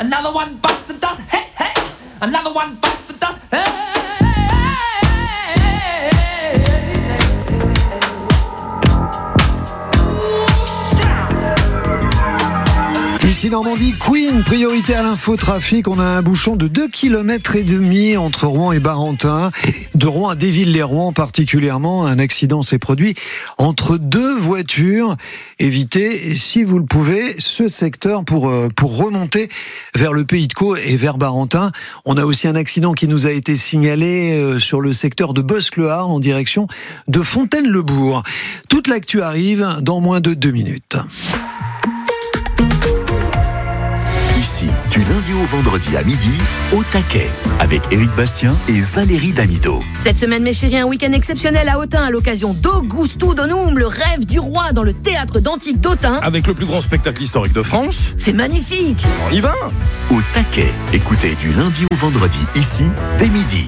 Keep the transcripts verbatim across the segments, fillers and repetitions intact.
Another one bites the dust. Hey, hey. Another one bites the dust. Hey. Ici Normandie, Queen, priorité à l'infotrafic. On a un bouchon de deux kilomètres et demi entre Rouen et Barentin. De Rouen à Déville-les-Rouen particulièrement, un accident s'est produit entre deux voitures. Évitez, si vous le pouvez, ce secteur pour, pour remonter vers le Pays de Caux et vers Barentin. On a aussi un accident qui nous a été signalé sur le secteur de Bosc-le-Harle en direction de Fontaine-le-Bourg. Toute l'actu arrive dans moins de deux minutes. Ici, du lundi au vendredi à midi, au taquet, avec Éric Bastien et Valérie Damido. Cette semaine, mes chéris, un week-end exceptionnel à Autun à l'occasion d'Augusto Donum, le rêve du roi dans le théâtre d'Antique d'Autun. Avec le plus grand spectacle historique de France. C'est magnifique. On y va. Au taquet, écoutez du lundi au vendredi, ici, dès midi.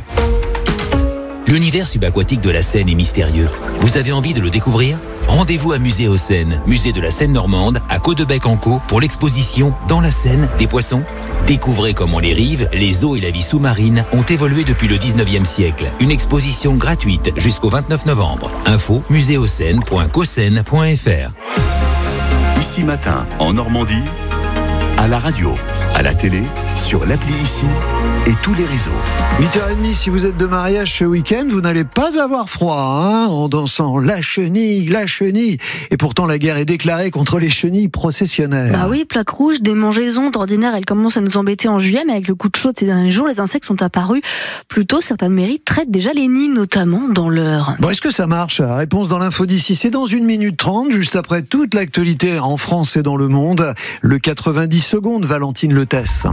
L'univers subaquatique de la Seine est mystérieux. Vous avez envie de le découvrir ? Rendez-vous à Musée aux Seines, musée de la Seine normande, à Caudebec-en-Caux, pour l'exposition Dans la Seine des poissons. Découvrez comment les rives, les eaux et la vie sous-marine ont évolué depuis le dix-neuvième siècle. Une exposition gratuite jusqu'au vingt-neuf novembre. Info muséoseine point cosseine point f r. Ici matin, en Normandie, à la radio, à la télé, sur l'appli Ici et tous les réseaux. huit heures trente, si vous êtes de mariage ce week-end, vous n'allez pas avoir froid, hein, en dansant la chenille, la chenille. Et pourtant, la guerre est déclarée contre les chenilles processionnaires. Bah oui, plaque rouge, démangeaison, d'ordinaire, elle commence à nous embêter en juillet, mais avec le coup de chaud de ces derniers jours, les insectes sont apparus plus tôt. Certaines mairies traitent déjà les nids, notamment dans l'Eure. Bon, est-ce que ça marche ? Réponse dans l'info d'ici, c'est dans une minute trente, juste après toute l'actualité en France et dans le monde. Le quatre-vingt-dix secondes, Valentine Letesse.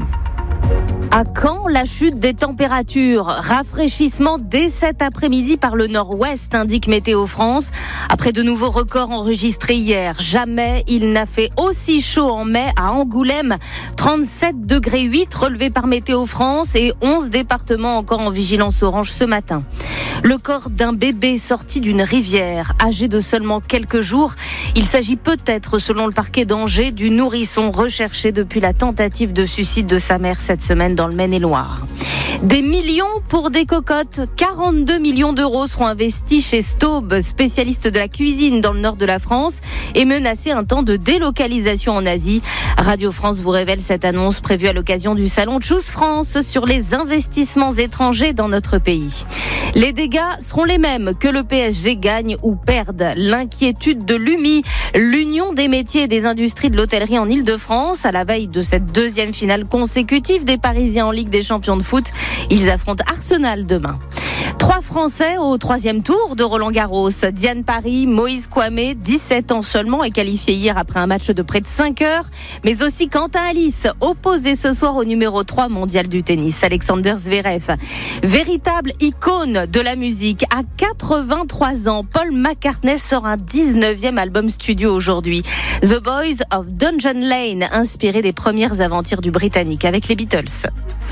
À quand la chute des températures ? Rafraîchissement dès cet après-midi par le nord-ouest, indique Météo France. Après de nouveaux records enregistrés hier, jamais il n'a fait aussi chaud en mai à Angoulême. trente-sept degrés huit relevés par Météo France et onze départements encore en vigilance orange ce matin. Le corps d'un bébé sorti d'une rivière, âgé de seulement quelques jours. Il s'agit peut-être, selon le parquet d'Angers, du nourrisson recherché depuis la tentative de suicide de sa mère cette semaine dans le Maine-et-Loire. Des millions pour des cocottes. quarante-deux millions d'euros seront investis chez Staub, spécialiste de la cuisine dans le nord de la France, et menacé un temps de délocalisation en Asie. Radio France vous révèle cette annonce prévue à l'occasion du salon Choose France sur les investissements étrangers dans notre pays. Les dégâts seront les mêmes, que le P S G gagne ou perde. L'inquiétude de l'U M I, l'Union des métiers et des industries de l'hôtellerie en Ile-de-France, à la veille de cette deuxième finale consécutive des Parisiens en Ligue des champions de foot. Ils affrontent Arsenal demain. Trois Français au troisième tour de Roland-Garros. Diane Paris, Moïse Kouamé, dix-sept ans seulement, est qualifié hier après un match de près de cinq heures. Mais aussi Quentin Alice, opposé ce soir au numéro trois mondial du tennis, Alexander Zverev. Véritable icône de la musique. À quatre-vingt-trois ans, Paul McCartney sort un dix-neuvième album studio aujourd'hui. The Boys of Dungeon Lane, inspiré des premières aventures du Britannique avec les Beatles.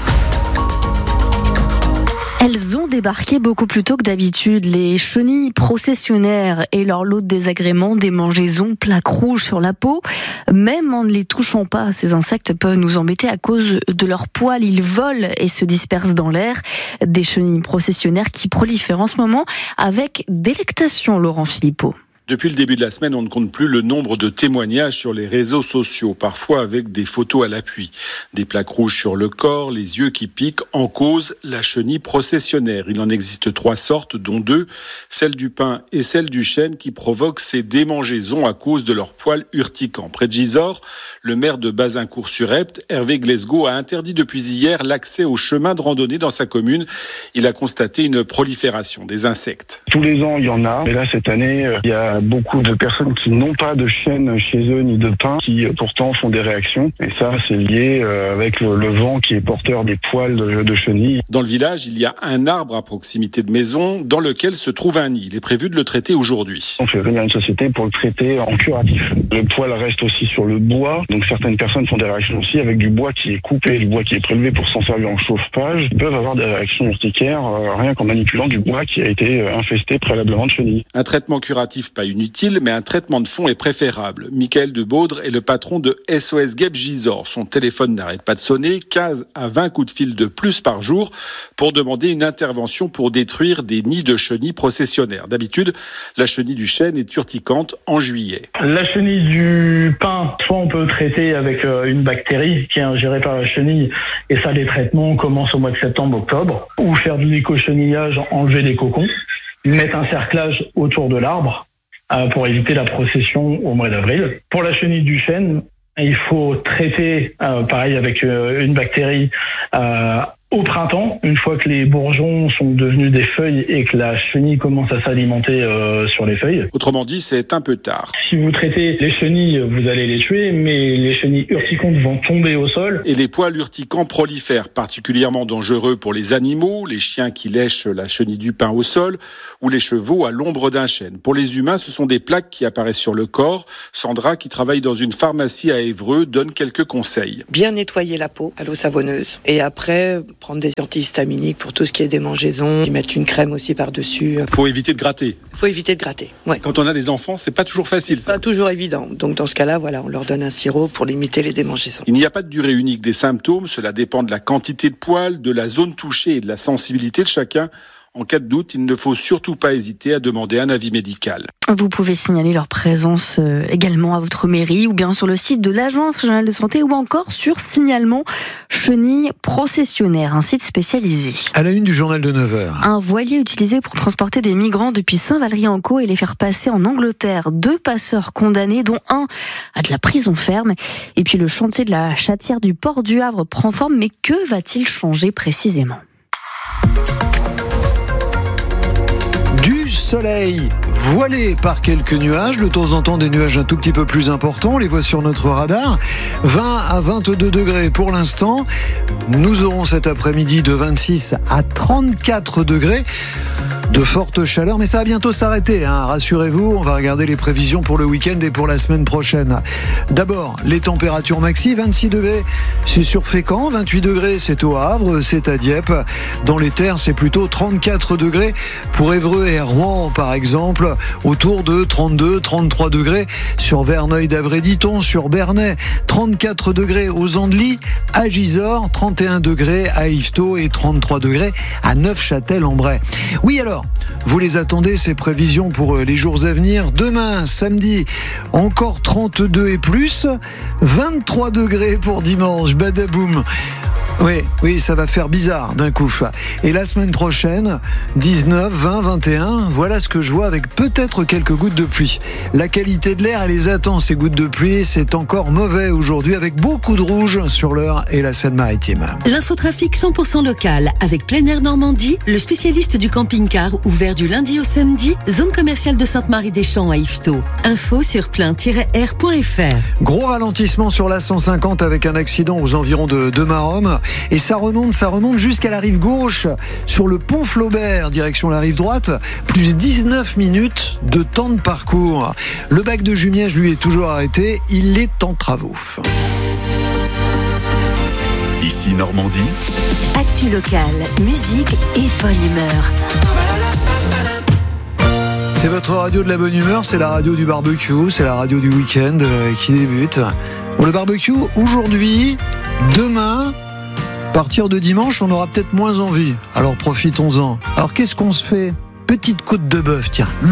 Elles ont débarqué beaucoup plus tôt que d'habitude. Les chenilles processionnaires et leur lot de désagréments, démangeaisons, plaques rouges sur la peau. Même en ne les touchant pas, ces insectes peuvent nous embêter à cause de leurs poils. Ils volent et se dispersent dans l'air. Des chenilles processionnaires qui prolifèrent en ce moment avec délectation, Laurent Philippot. Depuis le début de la semaine, on ne compte plus le nombre de témoignages sur les réseaux sociaux, parfois avec des photos à l'appui. Des plaques rouges sur le corps, les yeux qui piquent, en cause la chenille processionnaire. Il en existe trois sortes, dont deux, celle du pin et celle du chêne, qui provoquent ces démangeaisons à cause de leurs poils urticants. Près de Gisors, le maire de Bazincourt-sur-Epte, Hervé Glesgo, a interdit depuis hier l'accès aux chemins de randonnée dans sa commune. Il a constaté une prolifération des insectes. Tous les ans, il y en a. Et là, cette année, il y a beaucoup de personnes qui n'ont pas de chêne chez eux ni de pin, qui pourtant font des réactions. Et ça, c'est lié avec le, le vent qui est porteur des poils de, de chenilles. Dans le village, il y a un arbre à proximité de maison dans lequel se trouve un nid. Il est prévu de le traiter aujourd'hui. On fait venir une société pour le traiter en curatif. Le poil reste aussi sur le bois. Donc certaines personnes font des réactions aussi avec du bois qui est coupé, du bois qui est prélevé pour s'en servir en chauffage. Ils peuvent avoir des réactions urticaires euh, rien qu'en manipulant du bois qui a été infesté préalablement de chenilles. Un traitement curatif pas inutile, mais un traitement de fond est préférable. Michael de Baudre est le patron de S O S Guêpes Gisors. Son téléphone n'arrête pas de sonner, quinze à vingt coups de fil de plus par jour pour demander une intervention pour détruire des nids de chenilles processionnaires. D'habitude, la chenille du chêne est urticante en juillet. La chenille du pin, soit on peut traiter avec une bactérie qui est ingérée par la chenille, et ça, les traitements commencent au mois de septembre-octobre, ou faire de l'écochenillage, enlever les cocons, mettre un cerclage autour de l'arbre euh, pour éviter la procession au mois d'avril. Pour la chenille du chêne, il faut traiter, euh, pareil, avec euh, une bactérie euh, au printemps, une fois que les bourgeons sont devenus des feuilles et que la chenille commence à s'alimenter euh, sur les feuilles. Autrement dit, c'est un peu tard. Si vous traitez les chenilles, vous allez les tuer, mais les chenilles urticantes vont tomber au sol. Et les poils urticants prolifèrent, particulièrement dangereux pour les animaux, les chiens qui lèchent la chenille du pin au sol, ou les chevaux à l'ombre d'un chêne. Pour les humains, ce sont des plaques qui apparaissent sur le corps. Sandra, qui travaille dans une pharmacie à Évreux, donne quelques conseils. Bien nettoyer la peau à l'eau savonneuse. Et après, prendre des antihistaminiques pour tout ce qui est démangeaison. Y mettre une crème aussi par-dessus. Faut éviter de gratter. Faut éviter de gratter, ouais. Quand on a des enfants, c'est pas toujours facile. C'est pas toujours évident. Donc dans ce cas-là, voilà, on leur donne un sirop pour limiter les démangeaisons. Il n'y a pas de durée unique des symptômes. Cela dépend de la quantité de poils, de la zone touchée et de la sensibilité de chacun. En cas de doute, il ne faut surtout pas hésiter à demander un avis médical. Vous pouvez signaler leur présence également à votre mairie ou bien sur le site de l'Agence régionale de santé ou encore sur Signalement Chenilles Processionnaires, un site spécialisé. À la une du journal de neuf heures. Un voilier utilisé pour transporter des migrants depuis Saint-Valery-en-Caux et les faire passer en Angleterre. Deux passeurs condamnés, dont un à de la prison ferme. Et puis le chantier de la chatière du port du Havre prend forme. Mais que va-t-il changer précisément ? Du soleil voilé par quelques nuages, de temps en temps des nuages un tout petit peu plus importants, on les voit sur notre radar. vingt à vingt-deux degrés pour l'instant. Nous aurons cet après-midi de vingt-six à trente-quatre degrés. De fortes chaleurs, mais ça va bientôt s'arrêter, hein. Rassurez-vous, on va regarder les prévisions pour le week-end et pour la semaine prochaine. D'abord, les températures maxi, vingt-six degrés, c'est sur Fécamp, vingt-huit degrés, c'est au Havre, c'est à Dieppe. Dans les terres, c'est plutôt trente-quatre degrés pour Évreux et Rouen, par exemple, autour de trente-deux, trente-trois degrés sur Verneuil-d'Avray-Diton, sur Bernay, trente-quatre degrés aux Andelys, à Gisors, trente et un degrés à Yvetot et trente-trois degrés à Neufchâtel-en-Bray. Oui, alors, vous les attendez, ces prévisions pour les jours à venir. Demain, samedi, encore trente-deux et plus, vingt-trois degrés pour dimanche, badaboum. Oui, oui, ça va faire bizarre d'un coup. Et la semaine prochaine, dix-neuf, vingt, vingt et un, voilà ce que je vois avec peut-être quelques gouttes de pluie. La qualité de l'air, elle les attend, ces gouttes de pluie. C'est encore mauvais aujourd'hui avec beaucoup de rouge sur l'Eure et la Seine-Maritime. L'infotrafic cent pour cent local avec Plein Air Normandie, le spécialiste du camping-car ouvert du lundi au samedi, zone commerciale de Sainte-Marie-des-Champs à Yvetot. Info sur plein tiret air point f r. Gros ralentissement sur la cent cinquante avec un accident aux environs de, de Maromme. Et ça remonte, ça remonte jusqu'à la rive gauche, sur le pont Flaubert, direction la rive droite, plus dix-neuf minutes de temps de parcours. Le bac de Jumièges, lui, est toujours arrêté, il est en travaux. Ici Normandie. Actu locale, musique et bonne humeur. C'est votre radio de la bonne humeur, c'est la radio du barbecue, c'est la radio du week-end euh, qui débute. Bon, le barbecue, aujourd'hui, demain... À partir de dimanche, on aura peut-être moins envie. Alors profitons-en. Alors qu'est-ce qu'on se fait ? Petite côte de bœuf, tiens.